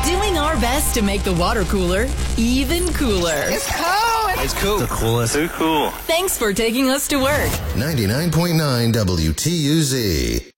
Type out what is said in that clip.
Doing our best to make the water cooler even cooler. It's cool. It's cool. The coolest. Too cool. Thanks for taking us to work. 99.9 WTUZ.